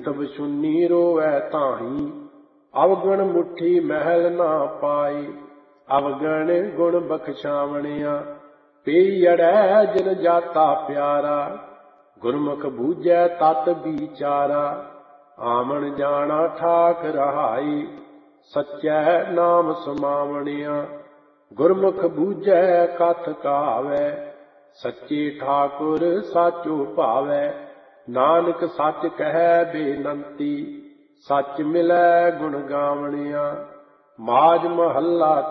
ਰਿਤਬ ਸੁਨੀ ਰੋਵੈ ਤਾਹੀ, ਅਵਗਣ ਮੁੱਠੀ ਮਹਿਲ ਨਾ ਪਾਈ। ਅਵਗਣ ਗੁਣ ਬਖਸ਼ਾਵਣਿਆ, ਪਈ ਅੜੈ ਜਿਨ ਜਾਤਾ ਪਿਆਰਾ। ਗੁਰਮੁਖ ਬੂਝੈ ਤਤ ਵਿਚਾਰਾ, ਆਮਣ ਜਾਣਾ ਠਾਕ ਰਹਾਈ। ਸੱਚੈ ਨਾਮ ਸਮਾਵਣਿਆ, ਗੁਰਮੁਖ ਬੂਝੈ ਕਥ ਕਹਾਵੈ। ਸੱਚੇ ਠਾਕੁਰ ਸਾਚੋ ਭਾਵੈ, ਨਾਨਕ ਸੱਚ ਕਹਿ ਬੇਨੰਤੀ। ਸੱਚ ਮਿਲੈ ਗੁਣ ਗਾਵਣਿਆ, ਮਾਝ ਮਹੱਲਾ